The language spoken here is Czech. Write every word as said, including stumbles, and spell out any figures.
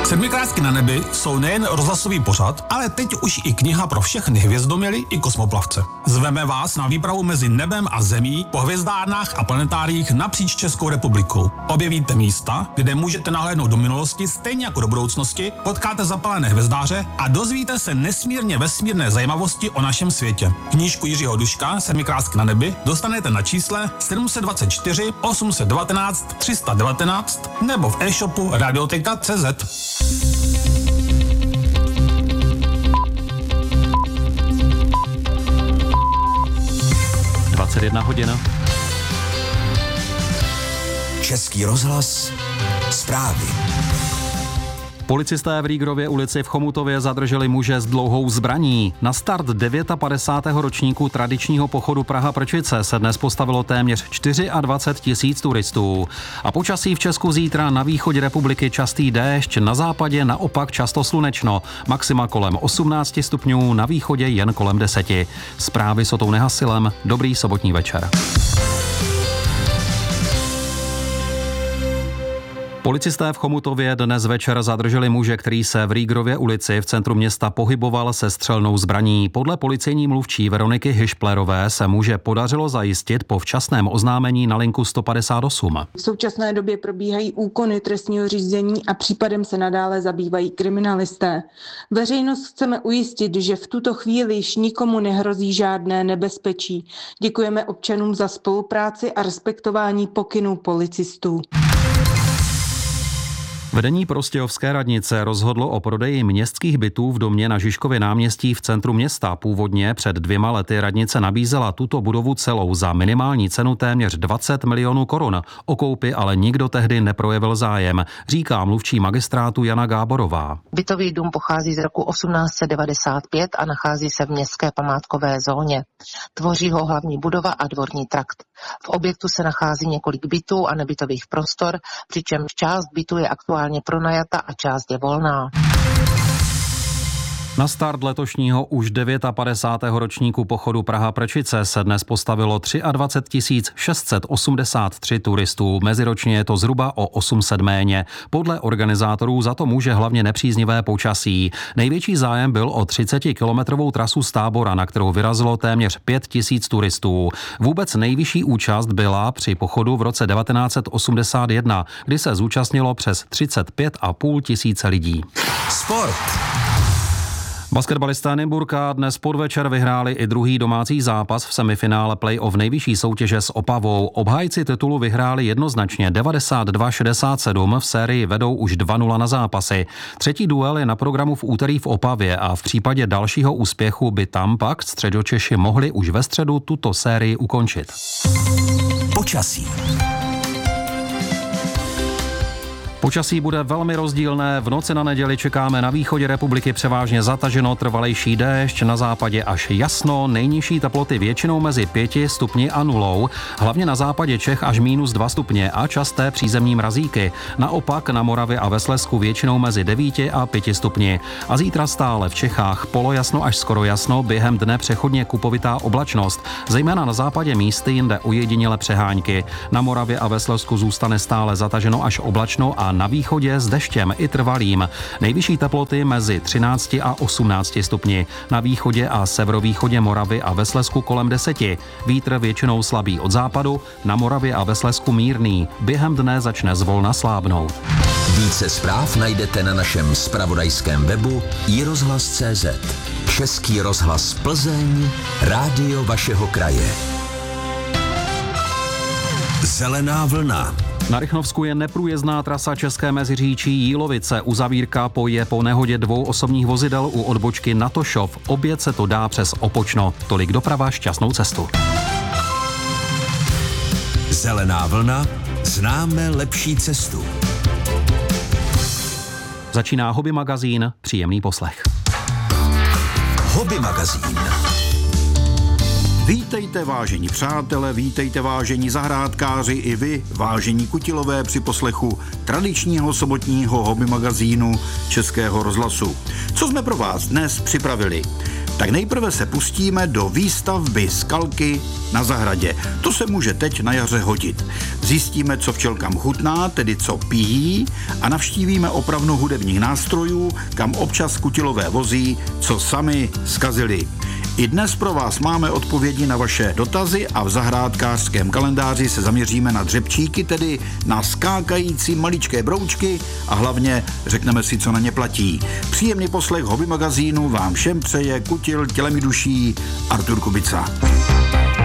Sedmikrásky na nebi jsou nejen rozhlasový pořad, ale teď už i kniha pro všechny hvězdoměly i kosmoplavce. Zveme vás na výpravu mezi nebem a zemí po hvězdárnách a planetáriích napříč Českou republikou. Objevíte místa, kde můžete nahlédnout do minulosti stejně jako do budoucnosti, potkáte zapalené hvězdáře a dozvíte se nesmírně vesmírné zajímavosti o našem světě. Knížku Jiřího Duška Sedmikrásky na nebi dostanete na čísle sedm set dvacet čtyři osm set devatenáct tři sta devatenáct nebo v e-shopu radioteka tečka cé zet. dvacet jedna hodin. Český rozhlas, zprávy. Policisté v Rýgrově ulici v Chomutově zadrželi muže s dlouhou zbraní. Na start padesátého devátého ročníku tradičního pochodu Praha-Prčice se dnes postavilo téměř dvacet čtyři tisíc turistů. A počasí v Česku zítra: na východě republiky častý déšť, na západě naopak často slunečno. Maxima kolem osmnáct stupňů, na východě jen kolem deseti. Zprávy s Otou Nehasilem. Dobrý sobotní večer. Policisté v Chomutově dnes večer zadrželi muže, který se v Rýgrově ulici v centru města pohyboval se střelnou zbraní. Podle policejní mluvčí Veroniky Hyšplerové se muže podařilo zajistit po včasném oznámení na linku sto padesát osm. V současné době probíhají úkony trestního řízení a případem se nadále zabývají kriminalisté. Veřejnost chceme ujistit, že v tuto chvíli již nikomu nehrozí žádné nebezpečí. Děkujeme občanům za spolupráci a respektování pokynů policistů. Vedení Prostějovské radnice rozhodlo o prodeji městských bytů v domě na Žižkově náměstí v centru města. Původně před dvěma lety radnice nabízela tuto budovu celou za minimální cenu téměř dvacet milionů korun. O koupi ale nikdo tehdy neprojevil zájem, říká mluvčí magistrátu Jana Gáborová. Bytový dům pochází z roku osmnáct set devadesát pět a nachází se v městské památkové zóně. Tvoří ho hlavní budova a dvorní trakt. V objektu se nachází několik bytů a nebytových prostor, přičemž část bytu je aktuálně pronajata a část je volná. Na start letošního už padesátého devátého ročníku pochodu Praha-Prčice se dnes postavilo dvacet tři tisíc šest set osmdesát tři turistů. Meziročně je to zhruba o osm set méně. Podle organizátorů za to může hlavně nepříznivé počasí. Největší zájem byl o třicetikilometrovou trasu z Tábora, na kterou vyrazilo téměř pět tisíc turistů. Vůbec nejvyšší účast byla při pochodu v roce devatenáct set osmdesát jedna, kdy se zúčastnilo přes třicet pět a půl tisíce lidí. Sport. Basketbalisté Nymburka dnes podvečer vyhráli i druhý domácí zápas v semifinále play-off nejvyšší soutěže s Opavou. Obhájci titulu vyhráli jednoznačně devadesát dva šedesát sedm, v sérii vedou už dva nula na zápasy. Třetí duel je na programu v úterý v Opavě a v případě dalšího úspěchu by tam pak Středočeši mohli už ve středu tuto sérii ukončit. Počasí. Počasí bude velmi rozdílné. V noci na neděli čekáme na východě republiky převážně zataženo, trvalejší déšť, na západě až jasno, nejnižší teploty většinou mezi pěti stupni a nulou, hlavně na západě Čech až mínus dva stupně a časté přízemní mrazíky. Naopak na Moravě a ve Slezsku většinou mezi devíti a pěti stupni. A zítra stále v Čechách polojasno až skoro jasno, během dne přechodně kupovitá oblačnost, zejména na západě místy, jinde ojediněle přehánky. Na Moravě a ve Slezsku zůstane stále zataženo až oblačno a na východě s deštěm i trvalým. Nejvyšší teploty mezi třinácti a osmnácti stupni. Na východě a severovýchodě Moravy a ve Slezsku kolem deseti. Vítr většinou slabý od západu, na Moravě a ve Slezsku mírný. Během dne začne zvolna slábnout. Více zpráv najdete na našem zpravodajském webu i rozhlas tečka cé zet. Český rozhlas Plzeň, rádio vašeho kraje. Zelená vlna. Na Rychnovsku je neprůjezdná trasa České Meziříčí Jílovice. Uzavírka je po nehodě dvou osobních vozidel u odbočky na Tošov. Obět se to dá přes Opočno. Tolik doprava, šťastnou cestu. Zelená vlna. Známe lepší cestu. Začíná Hobby magazín. Příjemný poslech. Hobby magazín. Vítejte, vážení přátelé, vítejte, vážení zahrádkáři, i vy, vážení kutilové, při poslechu tradičního sobotního hobby magazínu Českého rozhlasu. Co jsme pro vás dnes připravili? Tak nejprve se pustíme do výstavby skalky na zahradě. To se může teď na jaře hodit. Zjistíme, co včelkám chutná, tedy co pijí, a navštívíme opravnu hudebních nástrojů, kam občas kutilové vozí, co sami zkazili. I dnes pro vás máme odpovědi na vaše dotazy a v zahrádkářském kalendáři se zaměříme na dřepčíky, tedy na skákající maličké broučky, a hlavně řekneme si, co na ně platí. Příjemný poslech hobby magazínu vám všem přeje kutil tělem i duší Artur Kubica.